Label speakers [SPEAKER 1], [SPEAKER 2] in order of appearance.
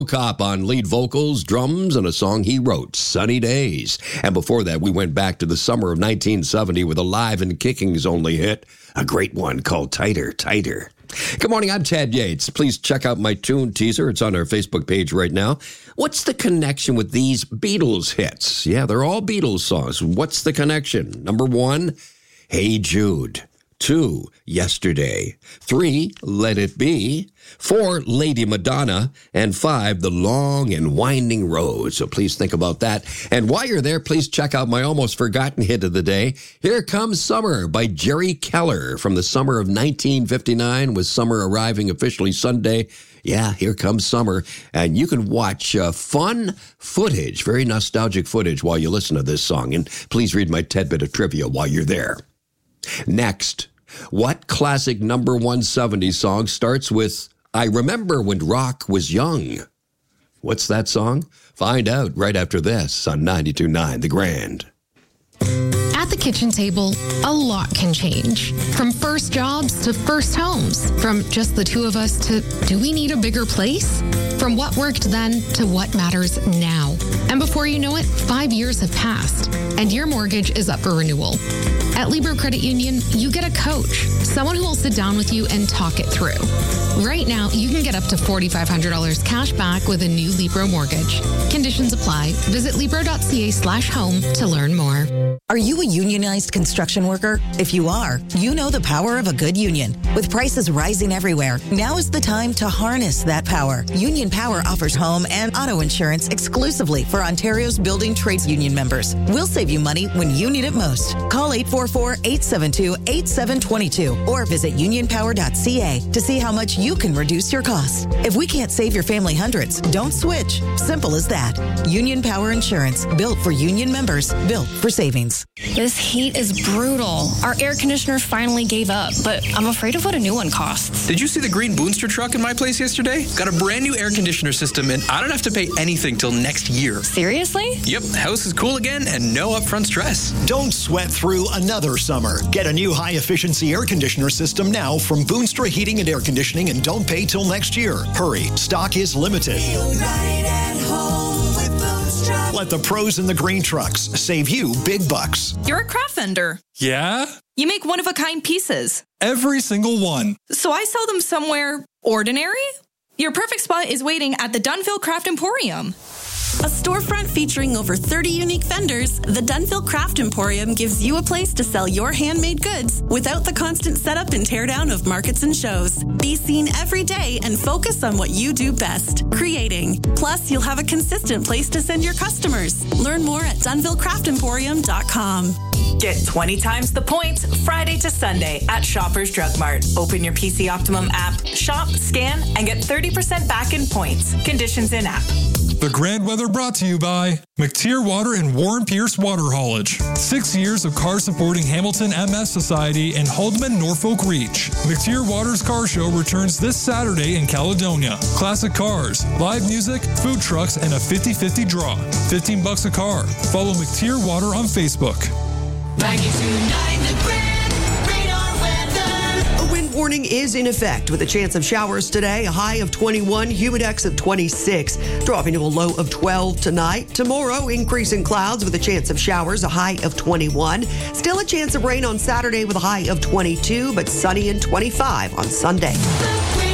[SPEAKER 1] Cop on lead vocals, drums, and a song he wrote, Sunny Days. And before that, we went back to the summer of 1970 with a live and kickings only hit, a great one called Tighter, Tighter. Good morning, I'm Ted Yates. Please check out my tune teaser. It's on our Facebook page right now. What's the connection with these Beatles hits? Yeah, they're all Beatles songs. What's the connection? Number 1, Hey Jude. 2, Yesterday. 3, Let It Be. 4, Lady Madonna. And 5, The Long and Winding Road. So please think about that. And while you're there, please check out my almost forgotten hit of the day, Here Comes Summer by Jerry Keller from the summer of 1959, with summer arriving officially Sunday. Yeah, here comes summer. And you can watch fun footage, very nostalgic footage while you listen to this song. And please read my tidbit of trivia while you're there. Next, what classic number 170 song starts with, I remember when rock was young? What's that song? Find out right after this on 92.9 The Grand.
[SPEAKER 2] At the kitchen table, a lot can change. From first jobs to first homes. From just the two of us to, do we need a bigger place? From what worked then to what matters now. And before you know it, 5 years have passed, and your mortgage is up for renewal. At Libro Credit Union, you get a coach, someone who will sit down with you and talk it through. Right now, you can get up to $4,500 cash back with a new Libro mortgage. Conditions apply. Visit Libro.ca/home to learn more.
[SPEAKER 3] Are you a unionized construction worker? If you are, you know the power of a good union. With prices rising everywhere, now is the time to harness that power. Union Power offers home and auto insurance exclusively for Ontario's building trades union members. We'll save you money when you need it most. Call 844-872-8722 or visit unionpower.ca to see how much you can reduce your costs. If we can't save your family hundreds, don't switch. Simple as that. Union Power Insurance, built for union members, built for savings.
[SPEAKER 4] This heat is brutal. Our air conditioner finally gave up, but I'm afraid of what a new one costs.
[SPEAKER 5] Did you see the green Boonster truck in my place yesterday? Got a brand new air conditioner system, and I don't have to pay anything till next year.
[SPEAKER 4] Seriously?
[SPEAKER 5] Yep, house is cool again and no upfront stress.
[SPEAKER 6] Don't sweat through another summer. Get a new high-efficiency air conditioner system now from Boonstra Heating and Air Conditioning and don't pay till next year. Hurry, stock is limited.
[SPEAKER 7] Feel right at home with Boonstra.
[SPEAKER 6] Let the pros in the green trucks save you big bucks.
[SPEAKER 8] You're a craft vendor.
[SPEAKER 9] Yeah?
[SPEAKER 8] You make one-of-a-kind pieces.
[SPEAKER 9] Every single one.
[SPEAKER 8] So I sell them somewhere ordinary? Your perfect spot is waiting at the Dunville Craft Emporium.
[SPEAKER 10] A storefront featuring over 30 unique vendors, the Dunville Craft Emporium gives you a place to sell your handmade goods without the constant setup and teardown of markets and shows. Be seen every day and focus on what you do best, creating. Plus, you'll have a consistent place to send your customers. Learn more at DunvilleCraftEmporium.com.
[SPEAKER 11] Get 20 times the points Friday to Sunday at Shoppers Drug Mart. Open your PC Optimum app, shop, scan, and get 30% back in points. Conditions in app.
[SPEAKER 9] The Grand Weather brought to you by McTier Water and Warren Pierce Water Haulage. 6 years of car supporting Hamilton MS Society and Haldeman Norfolk Reach. McTier Water's Car Show returns this Saturday in Caledonia. Classic cars, live music, food trucks, and a 50-50 draw. $15 a car. Follow McTier Water on Facebook.
[SPEAKER 7] 92.9 The Grand Radar Weather.
[SPEAKER 12] A wind warning is in effect with a chance of showers today, a high of 21, humidex of 26, dropping to a low of 12 tonight. Tomorrow, increasing clouds with a chance of showers, a high of 21. Still a chance of rain on Saturday with a high of 22, but sunny and 25 on Sunday.